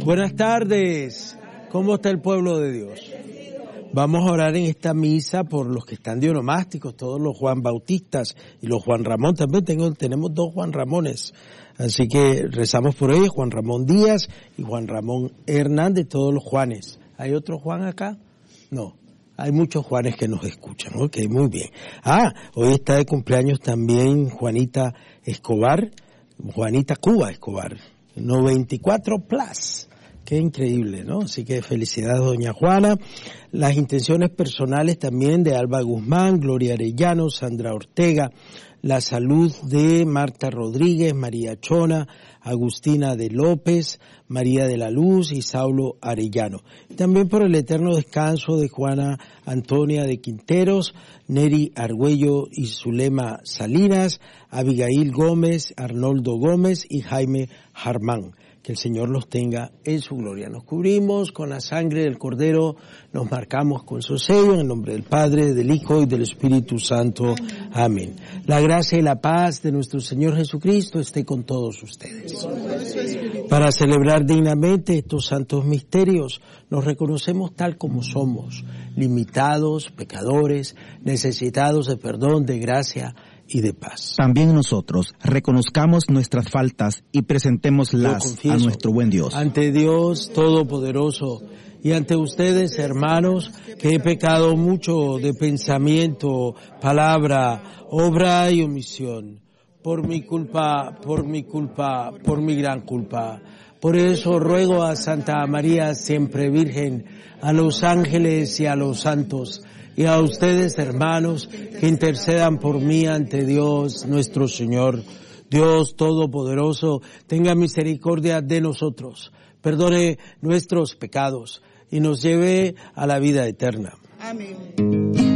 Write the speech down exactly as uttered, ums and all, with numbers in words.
Buenas tardes. ¿Cómo está el pueblo de Dios? Vamos a orar en esta misa por los que están de onomásticos, todos los Juan Bautistas y los Juan Ramón. También tengo, tenemos dos Juan Ramones. Así que rezamos por ellos, Juan Ramón Díaz y Juan Ramón Hernández, todos los Juanes. ¿Hay otro Juan acá? No. Hay muchos Juanes que nos escuchan. Ok, muy bien. Ah, hoy está de cumpleaños también Juanita Escobar, Juanita Cuba Escobar, noventa y cuatro plus. Qué increíble, ¿no? Así que felicidades, doña Juana. Las intenciones personales también de Alba Guzmán, Gloria Arellano, Sandra Ortega, la salud de Marta Rodríguez, María Chona, Agustina de López, María de la Luz y Saulo Arellano. También por el eterno descanso de Juana Antonia de Quinteros, Neri Argüello y Zulema Salinas, Abigail Gómez, Arnoldo Gómez y Jaime Jarmán. Que el Señor los tenga en su gloria. Nos cubrimos con la sangre del Cordero, nos marcamos con su sello en el nombre del Padre, del Hijo y del Espíritu Santo. Amén. La gracia y la paz de nuestro Señor Jesucristo esté con todos ustedes. Para celebrar dignamente estos santos misterios, nos reconocemos tal como somos, limitados, pecadores, necesitados de perdón, de gracia y de paz. También nosotros reconozcamos nuestras faltas y presentémoslas a nuestro buen Dios. Ante Dios Todopoderoso y ante ustedes, hermanos, que he pecado mucho de pensamiento, palabra, obra y omisión. Por mi culpa, por mi culpa, por mi gran culpa. Por eso ruego a Santa María siempre Virgen, a los ángeles y a los santos, y a ustedes, hermanos, que intercedan por mí ante Dios nuestro Señor. Dios Todopoderoso, tenga misericordia de nosotros, perdone nuestros pecados y nos lleve a la vida eterna. Amén.